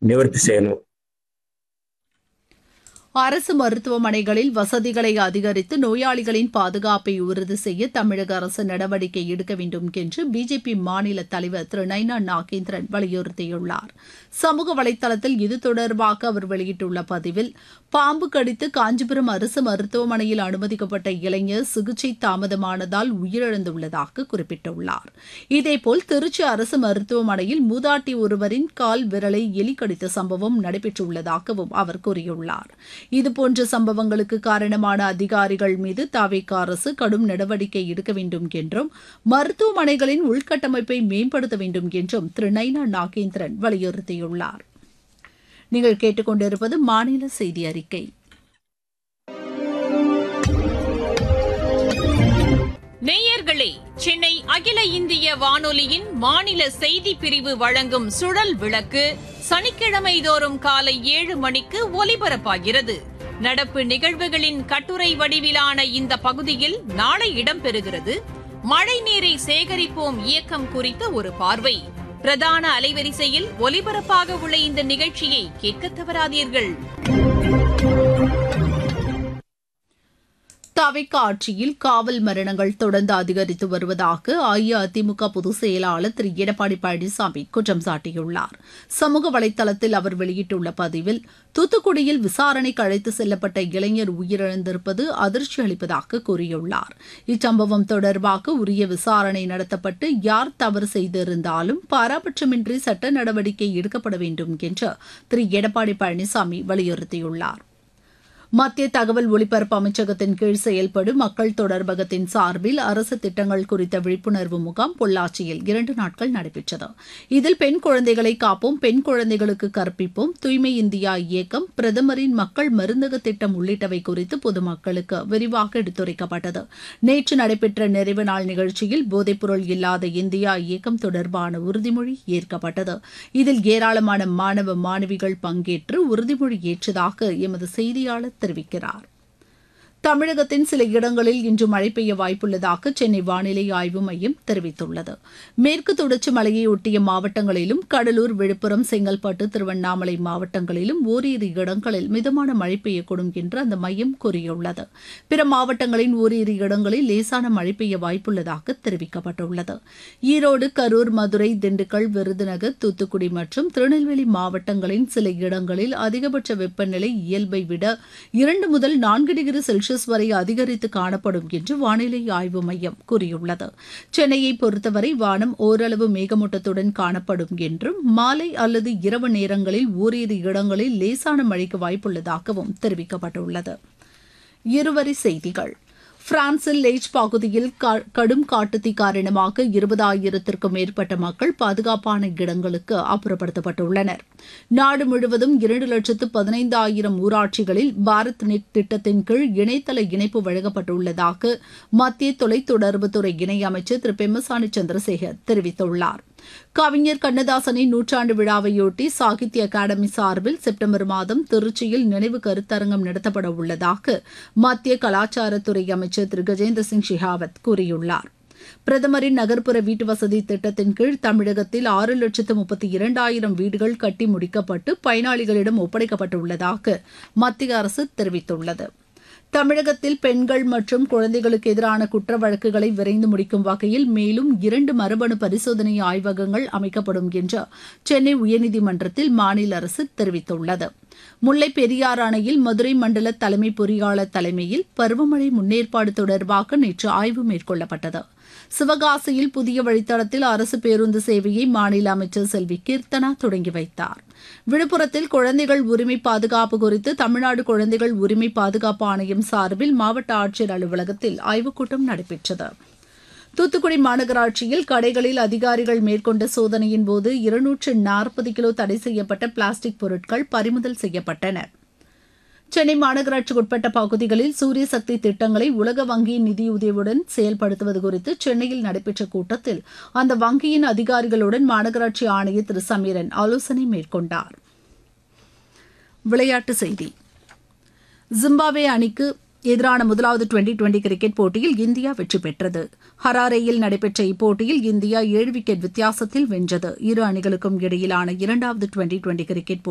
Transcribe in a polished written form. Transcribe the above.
நிவர்த்தி செய்யணும். அரசு மருத்துவமனைகளில் வசதிகளை அதிகரித்து நோயாளிகளின் பாதுகாப்பை உறுதி செய்ய தமிழக அரசு நடவடிக்கை எடுக்க வேண்டும் என்று பிஜேபி மாநில தலைவர் திரு நைனா நாகேந்திரன் வலியுறுத்தியுள்ளார். சமூக வலைதளத்தில் இது தொடர்பாக அவர் வெளியிட்டுள்ள பதிவில், பாம்பு கடித்து காஞ்சிபுரம் அரசு மருத்துவமனையில் அனுமதிக்கப்பட்ட இளைஞர் சிகிச்சை தாமதமானதால் உயிரிழந்துள்ளதாக குறிப்பிட்டுள்ளார். இதேபோல் திருச்சி அரசு மருத்துவமனையில் மூதாட்டி ஒருவரின் கால் விரலை எலி கடித்த சம்பவம் நடைபெற்றுள்ளதாகவும் அவர் கூறியுள்ளார். இதுபோன்ற சம்பவங்களுக்கு காரணமான அதிகாரிகள் மீது தவிக அரசு கடும் நடவடிக்கை எடுக்க வேண்டும் என்றும் மருத்துவமனைகளின் உள்கட்டமைப்பை மேம்படுத்த வேண்டும் என்றும் திரு நைனா நாகேந்திரன் வலியுறுத்தியுள்ளார். நீங்கள் கேட்டுக்கொண்டிருப்பது மாநில செய்தி அறிக்கை. நேயர்களே, சென்னை அகில இந்திய வானொலியின் மாநில செய்திப் பிரிவு வழங்கும் சுழல் விளக்கு சனிக்கிழமை தோறும் காலை 7 மணிக்கு ஒலிபரப்பாகிறது. நடப்பு நிகழ்வுகளின் கட்டுரை வடிவிலான இந்த பகுதியில் நாளை இடம்பெறுகிறது மழை நீரை சேகரிப்போம் இயக்கம் குறித்த ஒரு பார்வை. பிரதான அலைவரிசையில் ஒலிபரப்பாக உள்ள இந்த நிகழ்ச்சியை கேட்க தவறாதீர்கள். தவிக ஆட்சியில் காவல் மரணங்கள் தொடர்ந்து அதிகரித்து வருவதாக அஇஅதிமுக பொதுச் செயலாளர் திரு எடப்பாடி பழனிசாமி குற்றம் சாட்டியுள்ளார். சமூக வலைதளத்தில் அவர் வெளியிட்டுள்ள பதிவில், தூத்துக்குடியில் விசாரணைக்கு அழைத்து செல்லப்பட்ட இளைஞர் உயிரிழந்திருப்பது அதிர்ச்சி அளிப்பதாக கூறியுள்ளார். இச்சம்பவம் தொடர்பாக உரிய விசாரணை நடத்தப்பட்டு யார் தவறு செய்திருந்தாலும் பாராபட்சமின்றி சட்ட நடவடிக்கை எடுக்கப்பட வேண்டும் என்று திரு எடப்பாடி பழனிசாமி வலியுறுத்தியுள்ளார். மத்திய தகவல் ஒலிபரப்பு அமைச்சகத்தின் கீழ் செயல்படும் மக்கள் தொடர்பகத்தின் சார்பில் அரசு திட்டங்கள் குறித்த விழிப்புணர்வு முகாம் பொள்ளாச்சியில் 2 நாட்கள் நடைபெற்றது. இதில் பெண் குழந்தைகளை காப்போம், பெண் குழந்தைகளுக்கு கற்பிப்போம், தூய்மை இந்தியா இயக்கம், பிரதமரின் மக்கள் மருந்தக திட்டம் உள்ளிட்டவை குறித்து பொதுமக்களுக்கு விரிவாக எடுத்துரைக்கப்பட்டது. நேற்று நடைபெற்ற நிறைவு நாள் நிகழ்ச்சியில் போதைப்பொருள் இல்லாத இந்தியா இயக்கம் தொடர்பான உறுதிமொழி ஏற்கப்பட்டது. இதில் ஏராளமான மாணவ மாணவிகள் பங்கேற்று உறுதிமொழி ஏற்றதாக எமது செய்தியாளர் தெரிவிக்கிறார். தமிழகத்தின் சில இடங்களில் இன்று மழை பெய்ய வாய்ப்புள்ளதாக சென்னை வானிலை ஆய்வு மையம் தெரிவித்துள்ளது. மேற்கு தொடர்ச்சி மலையை ஒட்டிய மாவட்டங்களிலும் கடலூர், விழுப்புரம், செங்கல்பட்டு, திருவண்ணாமலை மாவட்டங்களிலும் ஓரிரு இடங்களில் மிதமான மழை பெய்யக்கூடும் என்று அந்த மையம் கூறியுள்ளது. பிற மாவட்டங்களின் ஓரிரு இடங்களில் லேசான மழை பெய்ய வாய்ப்புள்ளதாக தெரிவிக்கப்பட்டுள்ளது. ஈரோடு, கரூர், மதுரை, திண்டுக்கல், விருதுநகர், தூத்துக்குடி மற்றும் திருநெல்வேலி மாவட்டங்களின் சில இடங்களில் அதிகபட்ச வெப்பநிலை இயல்பை விட 2 முதல் 4 டிகிரி செல்சியஸ் வரை அதிகரித்து காணப்படும் என்று வானிலை ஆய்வு மையம் கூறியுள்ளது. சென்னையை பொறுத்தவரை வானம் ஓரளவு மேகமூட்டத்துடன் காணப்படும் என்றும் மாலை அல்லது இரவு நேரங்களில் ஓரிரு இடங்களில் லேசான மழைக்கு வாய்ப்புள்ளதாகவும் தெரிவிக்கப்பட்டுள்ளது. இருவரி செய்திகள். பிரான்சில் லேஜ் பகுதியில் கடும் காட்டுத்தீ காரணமாக 20,000க்கும் மேற்பட்ட மக்கள் பாதுகாப்பான இடங்களுக்கு அப்புறப்படுத்தப்பட்டுள்ளனர். நாடு முழுவதும் 2,15,000 ஊராட்சிகளில் பாரத் நெட் திட்டத்தின் கீழ் இணையதள இணைப்பு வழங்கப்பட்டுள்ளதாக மத்திய தொலைத்தொடர்புத்துறை இணையமைச்சர் திரு பெம்மசானி சந்திரசேகர் தெரிவித்துள்ளார். கவிஞர் கண்ணதாசனின் 100ஆண்டு விழாவையொட்டி சாகித்ய அகாடமி சார்பில் செப்டம்பர் மாதம் திருச்சியில் நினைவு கருத்தரங்கம் நடத்தப்பட உள்ளதாக மத்திய கலாச்சாரத்துறை அமைச்சர் திரு கஜேந்திர சிங் ஷெகாவத் கூறியுள்ளார். பிரதமரின் நகர்ப்புற வீட்டு வசதி திட்டத்தின் கீழ் தமிழகத்தில் 6,32,000 வீடுகள் கட்டி முடிக்கப்பட்டு பயனாளிகளிடம் ஒப்படைக்கப்பட்டுள்ளதாக மத்திய அரசு தெரிவித்துள்ளது. தமிழகத்தில் பெண்கள் மற்றும் குழந்தைகளுக்கு எதிரான குற்ற வழக்குகளை விரைந்து முடிக்கும் வகையில் மேலும் 2 மரபணு பரிசோதனை ஆய்வகங்கள் அமைக்கப்படும் என்று சென்னை உயர்நீதிமன்றத்தில் மாநில அரசு தெரிவித்துள்ளது. முல்லை பெரியாறு அணையில் மதுரை மண்டல தலைமை பொறியாளர் தலைமையில் பருவமழை முன்னேற்பாடு தொடர்பாக நேற்று ஆய்வு மேற்கொள்ளப்பட்டது. சிவகாசியில் புதிய வழித்தடத்தில் அரசு பேருந்து சேவையை மாநில அமைச்சர் செல்வி கீர்த்தனா தொடங்கி வைத்தார். விழுப்புரத்தில் குழந்தைகள் உரிமை பாதுகாப்பு குறித்து தமிழ்நாடு குழந்தைகள் உரிமை பாதுகாப்பு ஆணையம் சார்பில் மாவட்ட ஆட்சியர் அலுவலகத்தில் ஆய்வுக் கூட்டம் நடைபெற்றது. தூத்துக்குடி மாநகராட்சியில் கடைகளில் அதிகாரிகள் மேற்கொண்ட சோதனையின் போது 240 கிலோ தடை செய்யப்பட்ட பிளாஸ்டிக் பொருட்கள் பறிமுதல் செய்யப்பட்டன. சென்னை மாநகராட்சிக்குட்பட்ட பகுதிகளில் சூரிய சக்தி திட்டங்களை உலக வங்கியின் நிதியுதவியுடன் செயல்படுத்துவது குறித்து சென்னையில் நடைபெற்ற கூட்டத்தில் அந்த வங்கியின் அதிகாரிகளுடன் மாநகராட்சி ஆணையர் திரு சமீரன் ஆலோசனை மேற்கொண்டார். விளையாட்டுச் செய்தி. ஜிம்பாப்வே அணிக்கு எதிரான முதலாவது டுவெண்டி கிரிக்கெட் போட்டியில் இந்தியா வெற்றி பெற்றது. ஹராரேயில் நடைபெற்ற இப்போட்டியில் இந்தியா 7 விக்கெட் வித்தியாசத்தில் வென்றது. இரு அணிகளுக்கும் இடையிலான இரண்டாவது டுவெண்டி கிரிக்கெட்